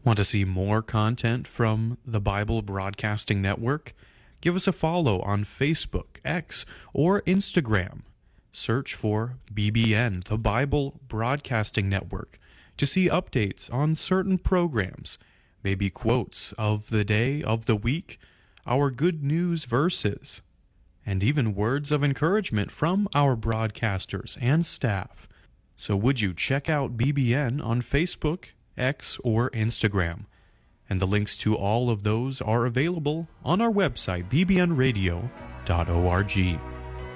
Want to see more content from the Bible Broadcasting Network? Give us a follow on Facebook, X, or Instagram. Search for BBN, the Bible Broadcasting Network, to see updates on certain programs, maybe quotes of the day, of the week, our good news verses, and even words of encouragement from our broadcasters and staff. So would you check out BBN on Facebook, X, or Instagram? And the links to all of those are available on our website, bbnradio.org.